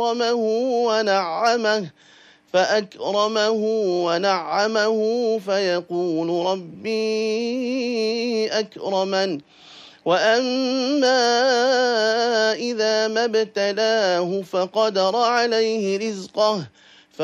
فأكرمه ونعمه فيقول ربي أكرمن. وأما إذا ما ابتلاه فقدر عليه رزقه